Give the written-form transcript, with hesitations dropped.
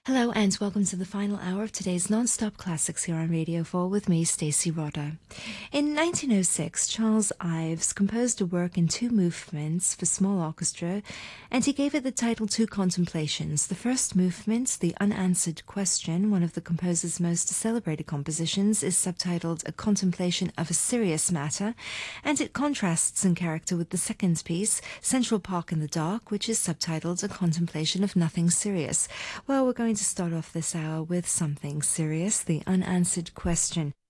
Hello and welcome to the final hour of today's non-stop classics here on Radio 4 with me, Stacey Rodda. In 1906, Charles Ives composed a work in two movements for small orchestra, and he gave it the title Two Contemplations. The first movement, The Unanswered Question, one of the composer's most celebrated compositions, is subtitled A Contemplation of a Serious Matter, and it contrasts in character with the second piece, Central Park in the Dark, which is subtitled A Contemplation of Nothing Serious. Well, we're going to start off this hour with something serious, The Unanswered Question.